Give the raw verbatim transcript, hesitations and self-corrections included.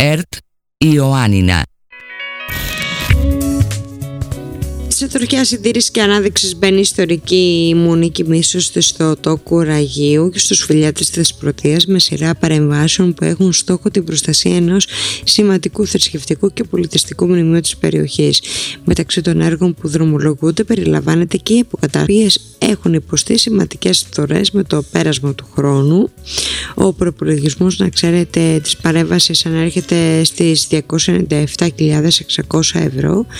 ΕΡΤ Ιωάννινα. Σε Τουρκία συντήρηση και ανάδειξη μπαίνει ιστορική μουνική μίσος στο τόκο Ραγίου και στους φυλιάτες της Δεσποτείας με σειρά παρεμβάσεων που έχουν στόχο την προστασία ενός σημαντικού θρησκευτικού και πολιτιστικού μνημείου της περιοχής. Μεταξύ των έργων που δρομολογούνται περιλαμβάνεται και οι αποκαταστήσεις έχουν υποστεί σημαντικές φθορές με το πέρασμα του χρόνου. Ο προϋπολογισμός, να ξέρετε, της παρέμβασης ανέρχεται στις διακόσιες ενενήντα επτά χιλιάδες εξακόσια ευρώ